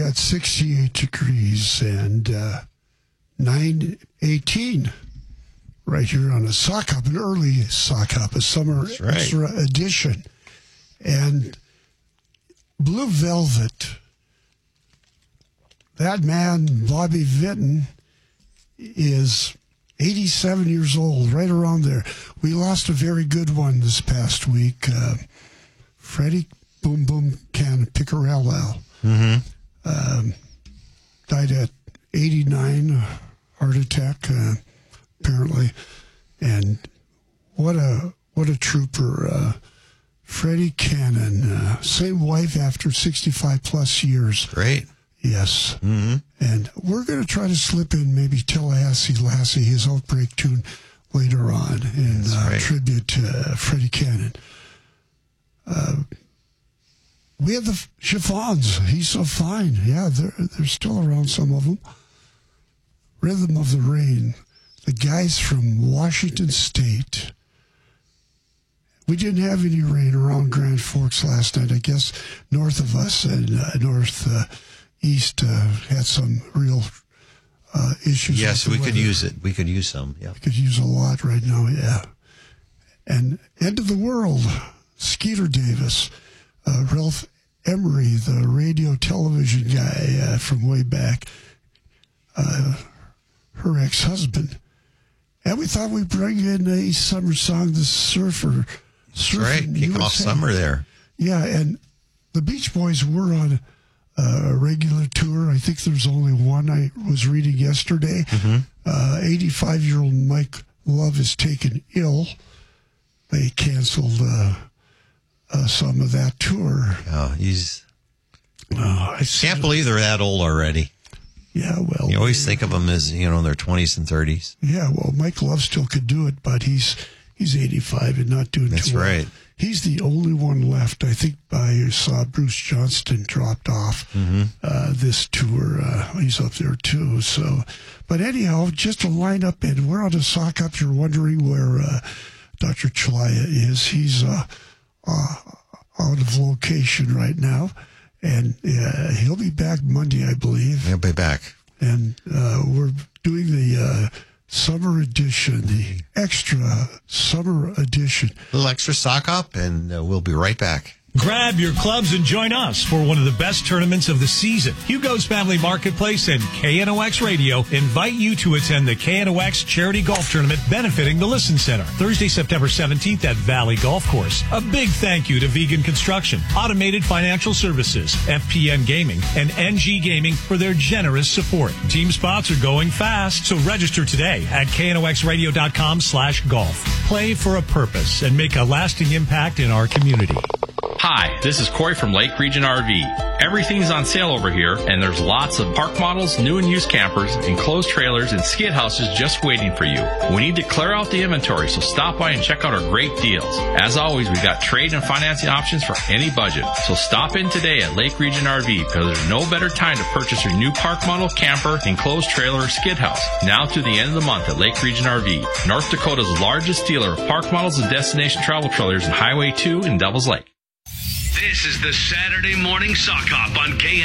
got 68 degrees and 9:18 right here on a sock hop, an early sock hop, a summer extra edition. And Blue Velvet, that man, Bobby Vinton, is 87 years old, right around there. We lost a very good one this past week. Freddie Boom Boom Can Piccarello died at 89, heart attack, apparently. And what a trooper. Freddie Cannon, same wife after 65 plus years. Great. Yes. Mm-hmm. And we're going to try to slip in maybe Tallahassee Lassie, his Outbreak tune later on in tribute to Freddie Cannon. We have the Chiffons. He's so fine. Yeah, they're still around, some of them. Rhythm of the Rain. The guys from Washington State. We didn't have any rain around Grand Forks last night. I guess north of us and northeast had some real issues. Yes, we could use it. We could use some. Yeah, we could use a lot right now. Yeah. And End of the World, Skeeter Davis, Ralph Emery, the radio television guy from way back, her ex-husband. And we thought we'd bring in a summer song, the Surfer. That's right, kicking off summer there. Yeah, and the Beach Boys were on a regular tour. I think there's only one I was reading yesterday. 85-year-old Mike Love is taken ill. They canceled some of that tour. Oh, I can't believe they're that old already. Yeah, well. You always think of them as, in their 20s and 30s. Yeah, well, Mike Love still could do it, but he's 85 and not doing That's too well. right. He's the only one left. I think I saw Bruce Johnston dropped off this tour. He's up there too. So, but anyhow, just to line up, and we're on a sock up. You're wondering where Dr. Chalaya is. He's out of location right now, and he'll be back Monday, I believe. He'll be back. And we're doing the summer edition, the extra summer edition. A little extra sock up, and we'll be right back. Grab your clubs and join us for one of the best tournaments of the season. Hugo's Family Marketplace and KNOX Radio invite you to attend the KNOX Charity Golf Tournament benefiting the Listen Center, Thursday, September 17th at Valley Golf Course. A big thank you to Vegan Construction, Automated Financial Services, FPN Gaming, and NG Gaming for their generous support. Team spots are going fast, so register today at knoxradio.com/golf. Play for a purpose and make a lasting impact in our community. Hi, this is Corey from Lake Region RV. Everything's on sale over here, and there's lots of park models, new and used campers, enclosed trailers, and skid houses just waiting for you. We need to clear out the inventory, so stop by and check out our great deals. As always, we've got trade and financing options for any budget. So stop in today at Lake Region RV, because there's no better time to purchase your new park model, camper, enclosed trailer, or skid house. Now through the end of the month at Lake Region RV, North Dakota's largest dealer of park models and destination travel trailers in Highway 2 in Devils Lake. This is the Saturday Morning Sock Hop on KN.